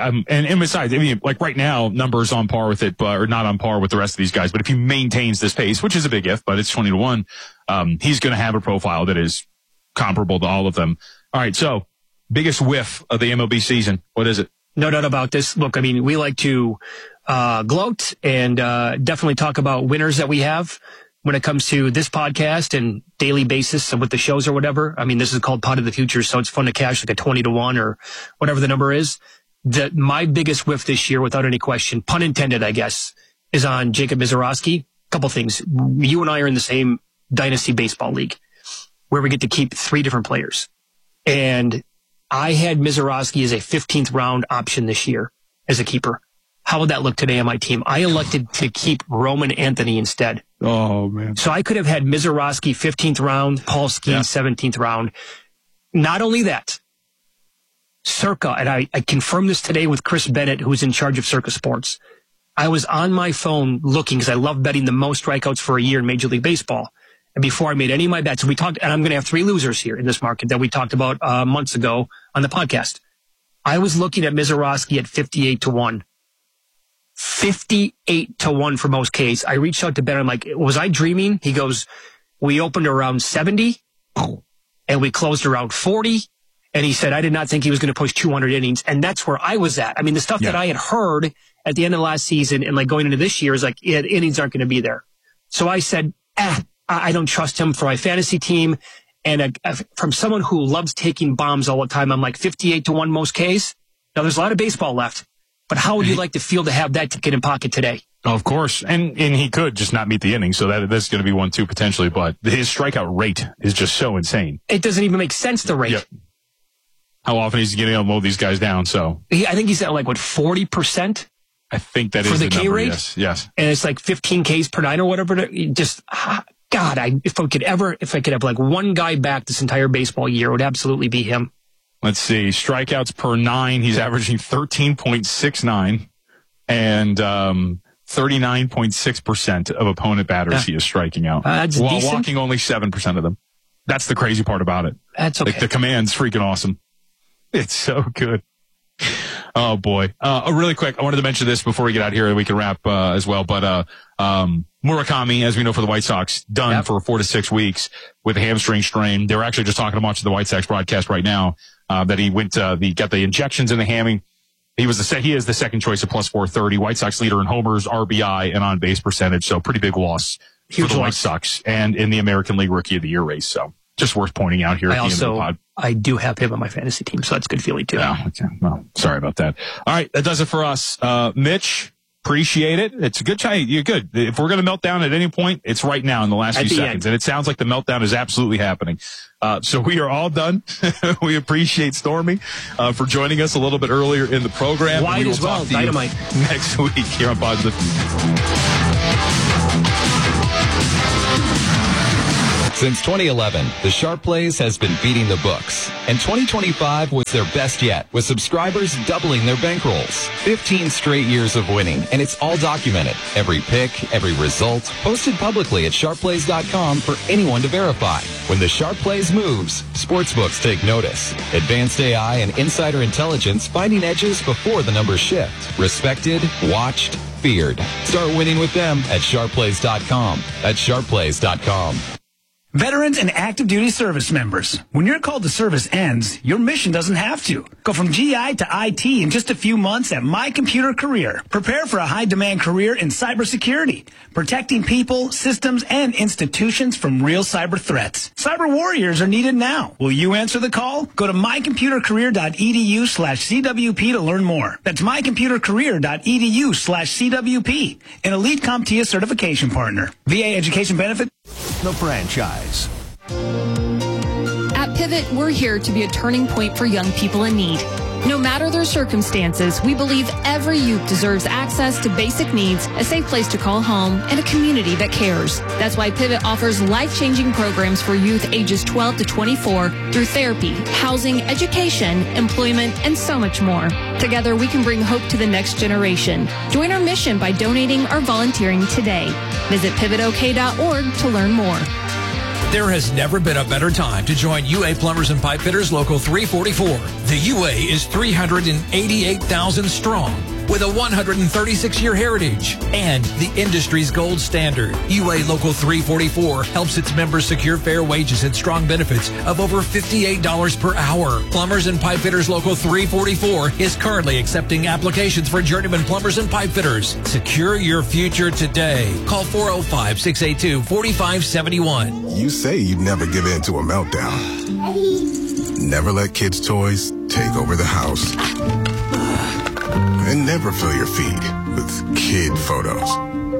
S1: and besides, I mean, like right now, numbers on par with it, or not on par with the rest of these guys. But if he maintains this pace, which is a big if, but it's 20-1, he's going to have a profile that is comparable to all of them. All right. So biggest whiff of the MLB season. What is it?
S16: No doubt about this. Look, I mean, we like to gloat and definitely talk about winners that we have when it comes to this podcast and daily basis and with the shows or whatever. I mean, this is called Pod of the Future, so it's fun to cash like a 20-1 or whatever the number is. My biggest whiff this year, without any question, pun intended, I guess, is on Jacob Mizorowski. Couple things. You and I are in the same Dynasty Baseball League where we get to keep 3 different players. And I had Mizorowski as a 15th round option this year as a keeper. How would that look today on my team? I elected to keep Roman Anthony instead.
S1: Oh, man.
S16: So I could have had Mizorowski 15th round, Paul Skeens 17th round. Not only that, Circa, and I confirmed this today with Chris Bennett, who's in charge of Circa Sports. I was on my phone looking because I love betting the most strikeouts for a year in Major League Baseball. And before I made any of my bets, we talked, and I'm going to have 3 losers here in this market that we talked about months ago on the podcast. I was looking at Mizorowski at 58-1. 58-1 for most Ks. I reached out to Ben. I'm like, was I dreaming? He goes, we opened around 70 and we closed around 40. And he said, I did not think he was going to push 200 innings. And that's where I was at. I mean, the stuff that I had heard at the end of last season and like going into this year is like, the innings aren't going to be there. So I said, I don't trust him for my fantasy team. And from someone who loves taking bombs all the time, I'm like 58-1 most Ks. Now there's a lot of baseball left. But how would you like to feel to have that ticket in pocket today?
S1: Oh, of course. And he could just not meet the inning, so that's going to be one too potentially. But his strikeout rate is just so insane.
S16: It doesn't even make sense, the rate.
S1: Yep. How often he's getting able to mow these guys down, so.
S16: I think he's at 40%?
S1: I think that is
S16: for the K
S1: number,
S16: rate?
S1: Yes.
S16: And it's like 15 Ks per 9 or whatever. Just, God, if I could have like one guy back this entire baseball year, it would absolutely be him.
S1: Let's see. Strikeouts per 9. He's averaging 13.69 and 39.6% of opponent batters he is striking out.
S16: That's
S1: while
S16: decent.
S1: walking only 7% of them. That's the crazy part about it.
S16: That's okay.
S1: Like, the command's freaking awesome. It's so good. Oh, boy. Really quick, I wanted to mention this before we get out here and we can wrap as well. But Murakami, as we know for the White Sox, done for 4 to 6 weeks with a hamstring strain. They were actually just talking about the White Sox broadcast right now that he got the injections in the hammy. He is the second choice at plus 430. White Sox leader in homers, RBI, and on base percentage. So pretty big loss for the White Sox and in the American League Rookie of the Year race. So just worth pointing out here.
S16: I do have him on my fantasy team, so that's a good feeling too.
S1: Yeah, okay. Well, sorry about that. All right, that does it for us. Mitch, Appreciate it. It's a good time. You're good. If we're going to melt down at any point, it's right now in the last few seconds. And it sounds like the meltdown is absolutely happening. So we are all done. We appreciate Stormy for joining us a little bit earlier in the program.
S16: Wide as well, Dynamite.
S1: Next week here on Pod to the
S3: Since 2011, the Sharp Plays has been beating the books. And 2025 was their best yet, with subscribers doubling their bankrolls. 15 straight years of winning, and it's all documented. Every pick, every result, posted publicly at sharpplays.com for anyone to verify. When the Sharp Plays moves, sportsbooks take notice. Advanced AI and insider intelligence finding edges before the numbers shift. Respected, watched, feared. Start winning with them at sharpplays.com. That's sharpplays.com.
S4: Veterans and active duty service members, when your call to service ends, your mission doesn't have to. Go from GI to IT in just a few months at My Computer Career. Prepare for a high-demand career in cybersecurity, protecting people, systems, and institutions from real cyber threats. Cyber warriors are needed now. Will you answer the call? Go to mycomputercareer.edu/CWP to learn more. That's mycomputercareer.edu/CWP, an elite CompTIA certification partner. VA education benefit.
S5: The franchise.
S6: At Pivot, we're here to be a turning point for young people in need. No matter their circumstances, we believe every youth deserves access to basic needs, a safe place to call home, and a community that cares. That's why Pivot offers life-changing programs for youth ages 12 to 24 through therapy, housing, education, employment, and so much more. Together, we can bring hope to the next generation. Join our mission by donating or volunteering today. Visit pivotok.org to learn more.
S7: There has never been a better time to join UA Plumbers and Pipe Fitters Local 344. The UA is 388,000 strong with a 136-year heritage and the industry's gold standard. UA Local 344 helps its members secure fair wages and strong benefits of over $58 per hour. Plumbers and Pipe Fitters Local 344 is currently accepting applications for journeyman plumbers and pipe fitters. Secure your future today. Call 405-682-4571.
S24: You say you'd never give in to a meltdown. Never let kids' toys take over the house. And never fill your feed with kid photos.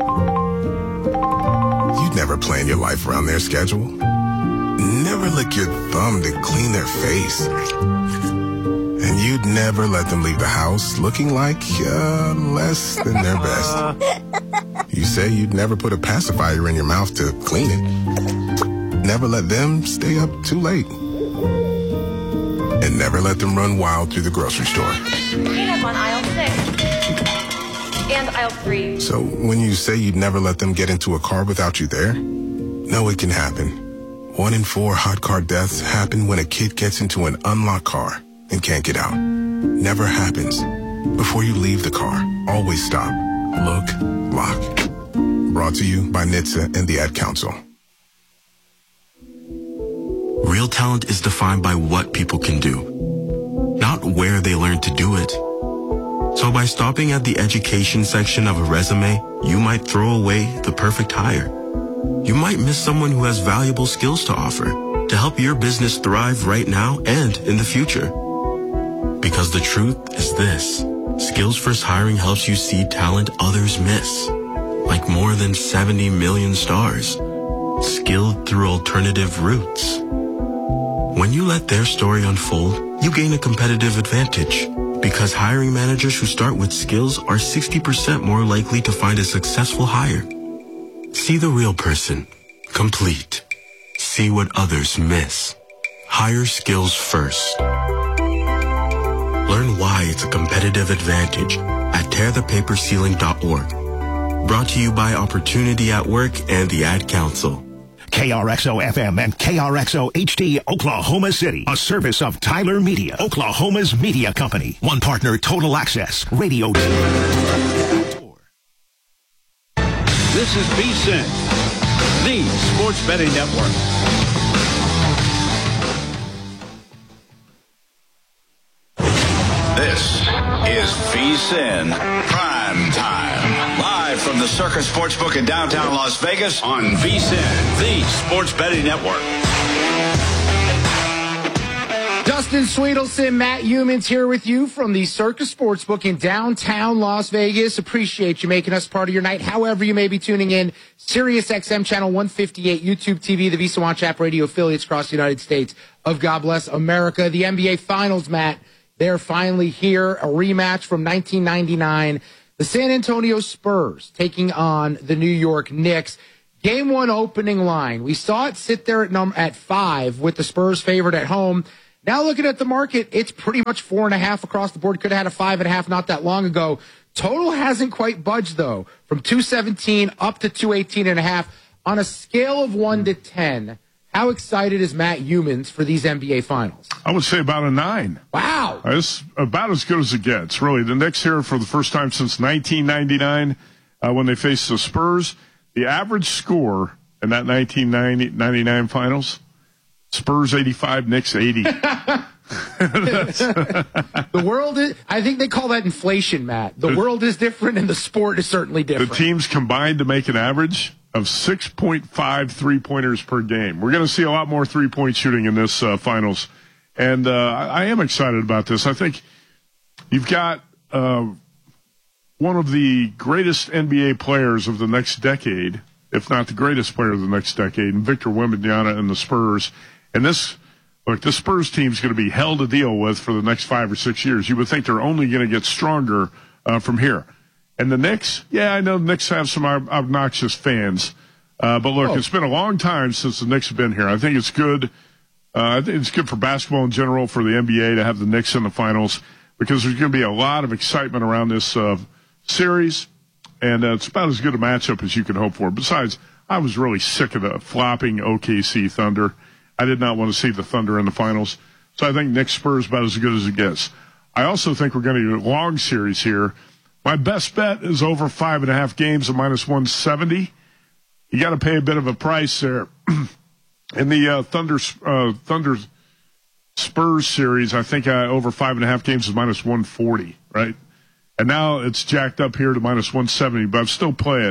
S24: You'd never plan your life around their schedule. Never lick your thumb to clean their face. And you'd never let them leave the house looking like less than their best. You say you'd never put a pacifier in your mouth to clean it. Never let them stay up too late. And never let them run wild through the grocery store.
S26: Peanuts on aisle 6 and aisle 3.
S24: So when you say you'd never let them get into a car without you there, no, it can happen. 1 in 4 hot car deaths happen when a kid gets into an unlocked car and can't get out. Never happens. Before you leave the car, always stop, look, lock. Brought to you by NHTSA and the Ad Council.
S8: Real talent is defined by what people can do, not where they learn to do it. So by stopping at the education section of a resume, you might throw away the perfect hire. You might miss someone who has valuable skills to offer to help your business thrive right now and in the future. Because the truth is this, Skills First Hiring helps you see talent others miss, like more than 70 million stars, skilled through alternative routes. When you let their story unfold, you gain a competitive advantage because hiring managers who start with skills are 60% more likely to find a successful hire. See the real person, complete. See what others miss. Hire skills first. Learn why it's a competitive advantage at tearthepaperceiling.org. Brought to you by Opportunity at Work and the Ad Council.
S9: KRXO-FM and KRXO-HD, Oklahoma City. A service of Tyler Media, Oklahoma's media company. One partner, Total Access, Radio.
S28: This is VSiN, the Sports Betting Network.
S29: This is VSiN Prime Time. Live from the Circus Sportsbook in downtown Las Vegas on VSiN, the Sports Betting Network.
S2: Dustin Sweetelson, Matt Humans here with you from the Circus Sportsbook in downtown Las Vegas. Appreciate you making us part of your night. However you may be tuning in, Sirius XM channel 158, YouTube TV, the Visa Watch app, radio affiliates across the United States of God Bless America. The NBA Finals, Matt, they're finally here. A rematch from 1999. The San Antonio Spurs taking on the New York Knicks. Game one opening line. We saw it sit there at 5 with the Spurs favored at home. Now looking at the market, it's pretty much 4.5 across the board. Could have had a 5.5 not that long ago. Total hasn't quite budged though, from 217 up to 218.5. On a scale of 1 to 10, how excited is Matt Humans for these NBA Finals?
S10: I would say about a 9.
S2: Wow.
S10: It's about as good as it gets, really. The Knicks here for the first time since 1999 when they faced the Spurs. The average score in that 1999 Finals, Spurs 85, Knicks 80.
S2: The world is, I think they call that inflation, Matt. The world is different and the sport is certainly different.
S10: The teams combined to make an average of 6.5 three-pointers per game. We're going to see a lot more three-point shooting in this Finals. And I am excited about this. I think you've got one of the greatest NBA players of the next decade, if not the greatest player of the next decade, and Victor Wembanyama and the Spurs. And this Spurs team's going to be hell to deal with for the next 5 or 6 years. You would think they're only going to get stronger from here. And the Knicks, yeah, I know the Knicks have some obnoxious fans. But look, It's been a long time since the Knicks have been here. I think it's good. I think it's good for basketball in general, for the NBA to have the Knicks in the finals, because there's going to be a lot of excitement around this series. And it's about as good a matchup as you can hope for. Besides, I was really sick of the flopping OKC Thunder. I did not want to see the Thunder in the finals. So I think Knicks Spurs about as good as it gets. I also think we're going to get a long series here. My best bet is over 5.5 games at -170. You got to pay a bit of a price there. In the Thunder Spurs series, I think over 5.5 games is -140, right? And now it's jacked up here to -170, but I'd still play it.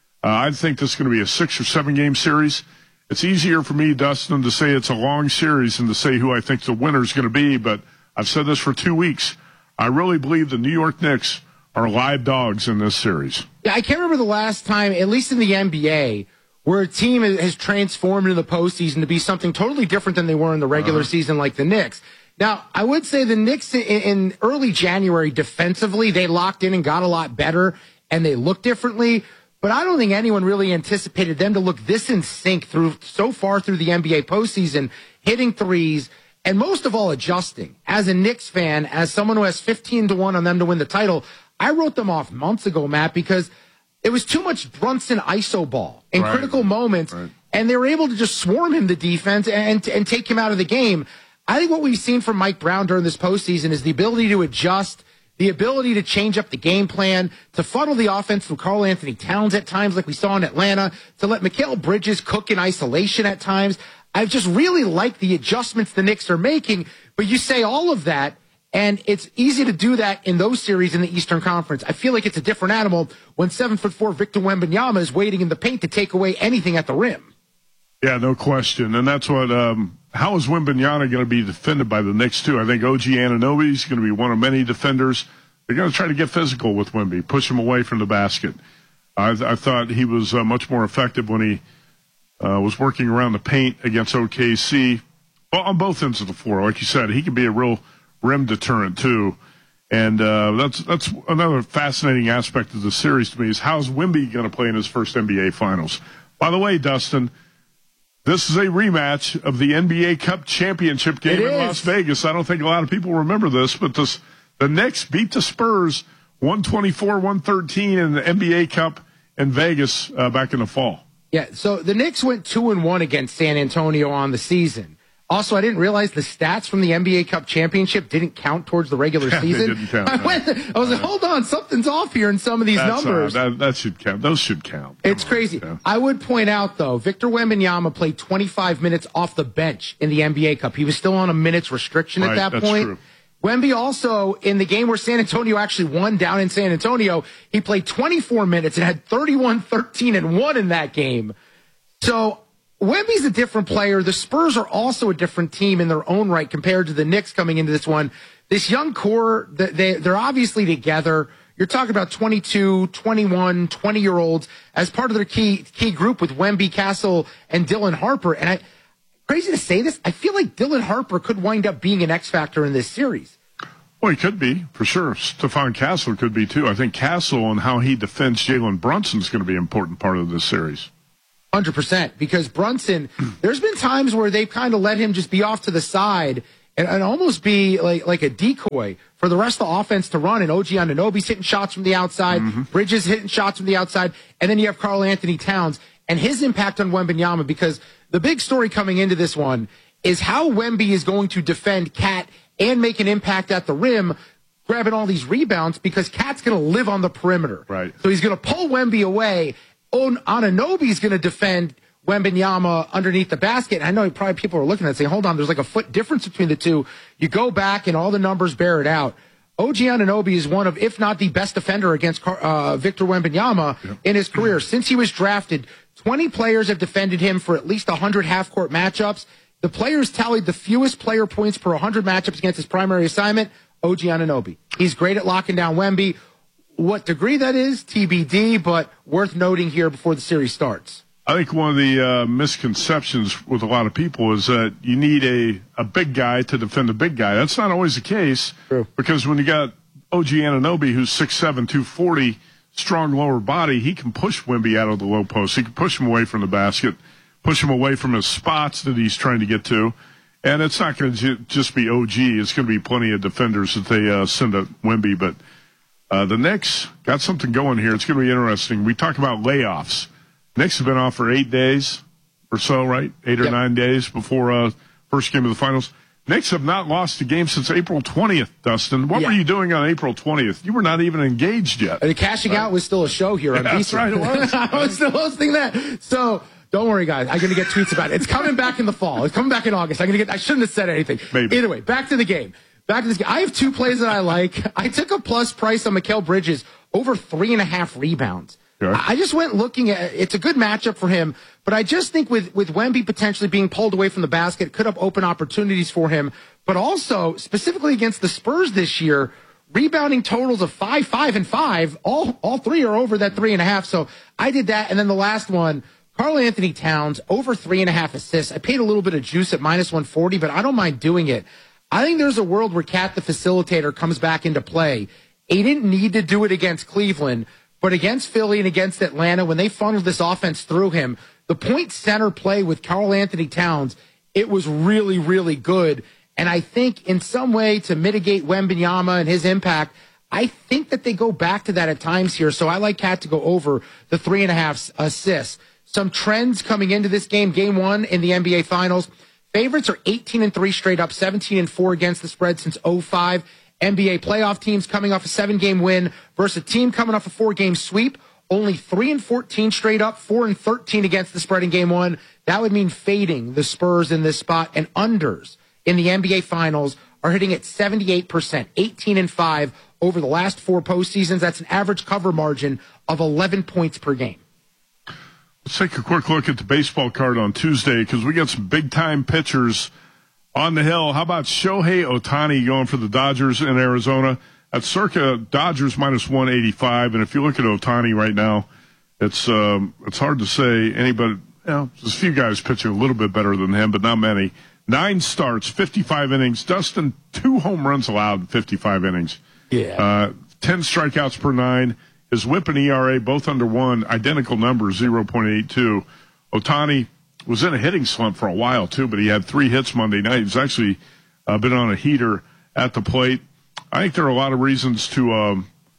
S10: I think this is going to be a 6 or 7 game series. It's easier for me, Dustin, to say it's a long series than to say who I think the winner is going to be, but I've said this for 2 weeks. I really believe the New York Knicks are live dogs in this series.
S2: Yeah, I can't remember the last time, at least in the NBA, where a team has transformed into the postseason to be something totally different than they were in the regular season, like the Knicks. Now, I would say the Knicks in early January defensively, they locked in and got a lot better, and they looked differently. But I don't think anyone really anticipated them to look this in sync so far through the NBA postseason, hitting threes, and most of all, adjusting. As a Knicks fan, as someone who has 15-1 on them to win the title, I wrote them off months ago, Matt, because it was too much Brunson iso ball in critical moments, and they were able to just swarm him to defense and take him out of the game. I think what we've seen from Mike Brown during this postseason is the ability to adjust, the ability to change up the game plan, to funnel the offense from Karl Anthony Towns at times like we saw in Atlanta, to let Mikal Bridges cook in isolation at times. I've just really liked the adjustments the Knicks are making, but you say all of that, and it's easy to do that in those series in the Eastern Conference. I feel like it's a different animal when 7'4" Victor Wembanyama is waiting in the paint to take away anything at the rim.
S10: Yeah, no question. And that's what, how is Wembanyama going to be defended by the Knicks, too? I think OG Anunoby is going to be one of many defenders. They're going to try to get physical with Wemby, push him away from the basket. I thought he was much more effective when he was working around the paint against OKC. Well, on both ends of the floor. Like you said, he can be a real rim deterrent, too. And that's another fascinating aspect of the series to me, is how's Wemby going to play in his first NBA Finals? By the way, Dustin, this is a rematch of the NBA Cup championship game in Las Vegas. I don't think a lot of people remember this, but the Knicks beat the Spurs 124-113 in the NBA Cup in Vegas back in the fall.
S2: Yeah, so the Knicks went 2-1 against San Antonio on the season. Also, I didn't realize the stats from the NBA Cup championship didn't count towards the regular season.
S10: They didn't count.
S2: I was like, hold on, something's off here in some of these numbers.
S10: That should count. Those should count.
S2: It's crazy. Yeah. I would point out, though, Victor Wembanyama played 25 minutes off the bench in the NBA Cup. He was still on a minutes restriction at that point. True. Wemby also, in the game where San Antonio actually won down in San Antonio, he played 24 minutes and had 31, 13, and 1 in that game. So Wemby's a different player. The Spurs are also a different team in their own right compared to the Knicks coming into this one. This young core, they're obviously together. You're talking about 22, 21, 20-year-olds as part of their key group with Wemby, Castle, and Dylan Harper. And crazy to say this, I feel like Dylan Harper could wind up being an X factor in this series.
S10: Well, he could be, for sure. Stephon Castle could be, too. I think Castle and how he defends Jalen Brunson is going to be an important part of this series.
S2: 100%, because Brunson, there's been times where they've kind of let him just be off to the side and almost be like a decoy for the rest of the offense to run. And OG Anunoby's hitting shots from the outside, Bridges hitting shots from the outside, and then you have Karl Anthony Towns and his impact on Wembanyama, because the big story coming into this one is how Wemby is going to defend Cat and make an impact at the rim, grabbing all these rebounds, because Cat's going to live on the perimeter.
S10: Right.
S2: So he's going to pull Wemby away. Anunoby's going to defend Wembanyama underneath the basket. And I know probably people are looking at it saying, hold on, there's like a foot difference between the two. You go back and all the numbers bear it out. OG Anunoby is one of, if not the best defender against Victor Wembanyama in his career. Since he was drafted, 20 players have defended him for at least 100 half-court matchups. The players tallied the fewest player points per 100 matchups against his primary assignment, OG Anunoby. He's great at locking down Wemby. What degree that is, TBD, but worth noting here before the series starts.
S10: I think one of the misconceptions with a lot of people is that you need a big guy to defend a big guy. That's not always the case.
S2: True.
S10: Because when you got OG Anunoby, who's 6'7", 240, strong lower body, he can push Wemby out of the low post. He can push him away from the basket, push him away from his spots that he's trying to get to. And it's not going to just be OG. It's going to be plenty of defenders that they send at Wemby. But the Knicks got something going here. It's going to be interesting. We talk about layoffs. Knicks have been off for 8 days or so, right? 8 or 9 days before first game of the finals. Knicks have not lost a game since April 20th, Dustin. What were you doing on April 20th? You were not even engaged yet.
S2: The cashing out was still a show here on
S10: That's
S2: VSiN.
S10: right, it was.
S2: I was still hosting that. So don't worry, guys. I'm going to get tweets about it. It's coming back in the fall. It's coming back in August. I shouldn't have said anything.
S10: Maybe.
S2: Either way, back to the game. Back to this game. I have two plays that I like. I took a plus price on Mikal Bridges over 3.5 rebounds.
S10: Sure.
S2: I just went looking at it's a good matchup for him, but I just think with Wemby potentially being pulled away from the basket could have open opportunities for him. But also, specifically against the Spurs this year, rebounding totals of 5, 5, and 5, all three are over that 3.5. So I did that. And then the last one, Karl Anthony Towns, over 3.5 assists. I paid a little bit of juice at minus 140, but I don't mind doing it. I think there's a world where Cat the facilitator comes back into play. He didn't need to do it against Cleveland, but against Philly and against Atlanta, when they funneled this offense through him, the point center play with Karl Anthony Towns, it was really, really good. And I think in some way to mitigate Wembanyama and his impact, I think that they go back to that at times here. So I like Cat to go over the 3.5 assists. Some trends coming into this game, game one in the NBA Finals. Favorites are 18-3 straight up, 17-4 against the spread since 2005. NBA playoff teams coming off a 7-game win versus a team coming off a 4-game sweep. Only 3-14 straight up, 4-13 against the spread in game one. That would mean fading the Spurs in this spot, and unders in the NBA Finals are hitting at 78%, 18-5 over the last 4 postseasons. That's an average cover margin of 11 points per game.
S10: Let's take a quick look at the baseball card on Tuesday because we got some big-time pitchers on the hill. How about Shohei Ohtani going for the Dodgers in Arizona? At circa Dodgers minus 185. And if you look at Ohtani right now, it's hard to say anybody. There's a few guys pitching a little bit better than him, but not many. 9 starts, 55 innings. Dustin, 2 home runs allowed in 55 innings.
S2: 10
S10: strikeouts per 9. His whip and ERA both under 1, identical numbers, 0.82. Ohtani was in a hitting slump for a while, too, but he had 3 hits Monday night. He's actually been on a heater at the plate. I think there are a lot of reasons to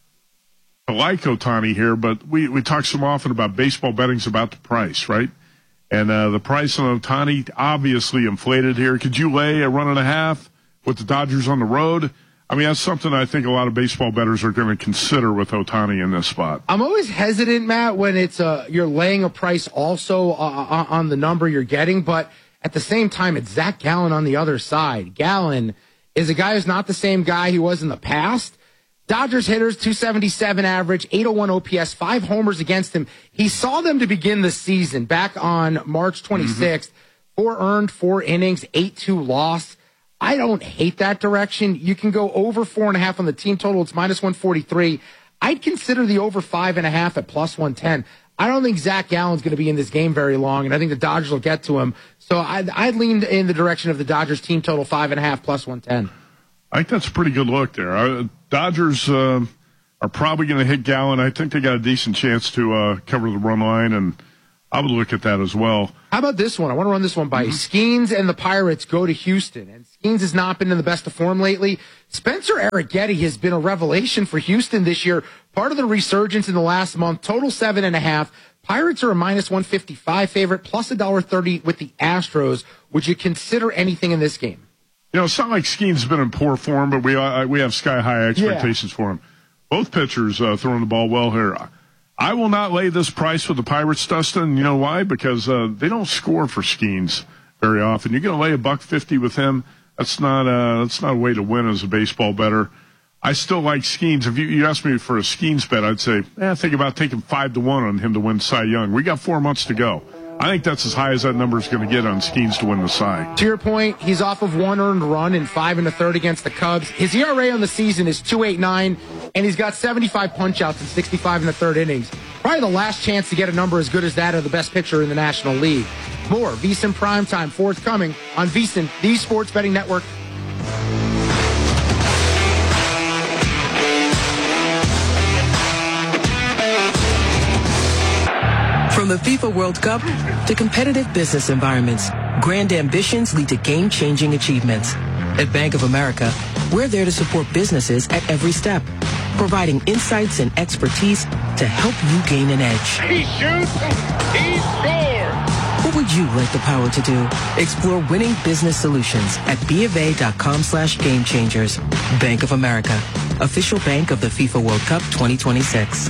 S10: like Ohtani here, but we talk so often about baseball betting's about the price, right? And the price on Ohtani obviously inflated here. Could you lay a 1.5 with the Dodgers on the road? I mean, that's something I think a lot of baseball bettors are going to consider with Ohtani in this spot.
S2: I'm always hesitant, Matt, when it's you're laying a price also on the number you're getting, but at the same time, it's Zach Gallen on the other side. Gallen is a guy who's not the same guy he was in the past. Dodgers hitters, 277 average, 801 OPS, 5 homers against him. He saw them to begin the season back on March 26th. 4 earned, 4 innings, 8-2 loss. I don't hate that direction. You can go over 4.5 on the team total. It's minus 143. I'd consider the over 5.5 at plus 110. I don't think Zach Gallen's going to be in this game very long, and I think the Dodgers will get to him. So I'd lean in the direction of the Dodgers team total 5.5 plus 110.
S10: I think that's a pretty good look there. Dodgers are probably going to hit Gallen. I think they got a decent chance to cover the run line, and I would look at that as well.
S2: How about this one? I want to run this one by you. Skeens and the Pirates go to Houston, and Skeens has not been in the best of form lately. Spencer Arrighetti has been a revelation for Houston this year. Part of the resurgence in the last month, total 7.5. Pirates are a minus 155 favorite, plus $1.30 with the Astros. Would you consider anything in this game?
S10: You know, it's not like Skeens has been in poor form, but we have sky-high expectations for him. Both pitchers throwing the ball well here. I will not lay this price with the Pirates, Dustin. You know why? Because they don't score for Skeens very often. You're going to lay $1.50 with him. That's not a way to win as a baseball bettor. I still like Skeens. If you asked me for a Skeens bet, I'd say, think about taking 5-1 on him to win Cy Young. We got 4 months to go. I think that's as high as that number is going to get on Skeens to win the Cy.
S2: To your point, he's off of 1 earned run in 5 1/3 against the Cubs. His ERA on the season is 2.89, and he's got 75 punch-outs in 65 1/3 innings. Probably the last chance to get a number as good as that of the best pitcher in the National League. More VSiN Primetime forthcoming on VSiN, the Sports Betting Network.
S11: From the FIFA World Cup to competitive business environments, grand ambitions lead to game-changing achievements. At Bank of America, we're there to support businesses at every step, providing insights and expertise to help you gain an edge.
S12: He shoots, he scores!
S11: What would you like the power to do? Explore winning business solutions at BofA.com/gamechangers. Bank of America, official bank of the FIFA World Cup 2026.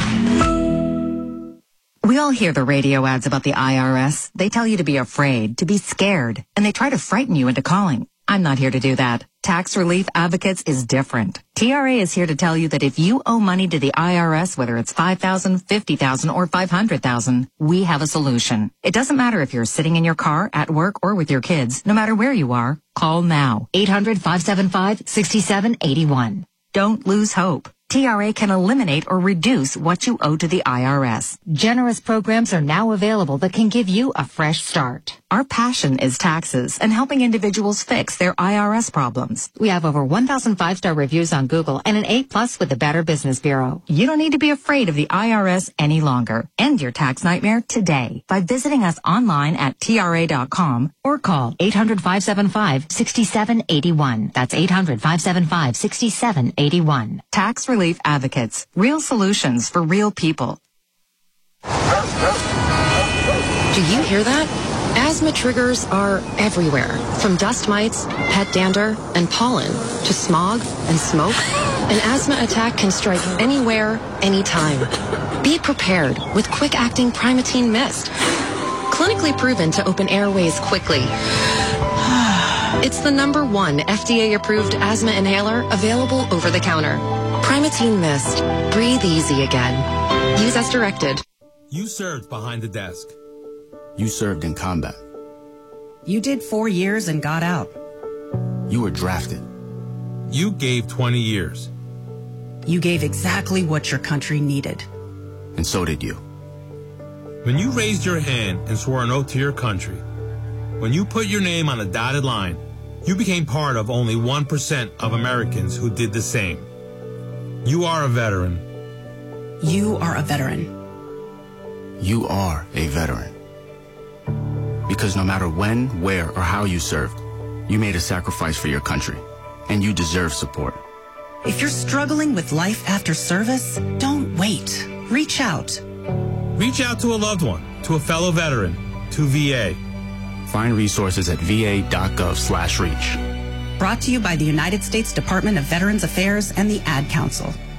S13: We all hear the radio ads about the IRS. They tell you to be afraid, to be scared, and they try to frighten you into calling. I'm not here to do that. Tax Relief Advocates is different. TRA is here to tell you that if you owe money to the IRS, whether it's $5,000, $50,000, or $500,000, we have a solution. It doesn't matter if you're sitting in your car, at work, or with your kids. No matter where you are, call now. 800-575-6781. Don't lose hope. TRA can eliminate or reduce what you owe to the IRS. Generous programs are now available that can give you a fresh start. Our passion is taxes and helping individuals fix their IRS problems. We have over 1,000 5-star reviews on Google and an A+ with the Better Business Bureau. You don't need to be afraid of the IRS any longer. End your tax nightmare today by visiting us online at TRA.com or call 800-575-6781. That's 800-575-6781. Tax Relief Advocates. Real solutions for real people.
S14: Do you hear that? Asthma triggers are everywhere, from dust mites, pet dander, and pollen, to smog and smoke. An asthma attack can strike anywhere, anytime. Be prepared with quick-acting Primatene Mist. Clinically proven to open airways quickly. It's the #1 FDA-approved asthma inhaler available over the counter. Primatene Mist. Breathe easy again. Use as directed.
S22: You served behind the desk.
S17: You served in combat.
S18: You did 4 years and got out.
S17: You were drafted.
S22: You gave 20 years.
S18: You gave exactly what your country needed.
S17: And so did you.
S22: When you raised your hand and swore an oath to your country, when you put your name on a dotted line, you became part of only 1% of Americans who did the same. You are a veteran.
S18: You are a veteran.
S17: You are a veteran. Because no matter when, where, or how you served, you made a sacrifice for your country, and you deserve support.
S18: If you're struggling with life after service, don't wait. Reach out.
S22: Reach out to a loved one, to a fellow veteran, to VA.
S17: Find resources at va.gov/reach.
S18: Brought to you by the United States Department of Veterans Affairs and the Ad Council.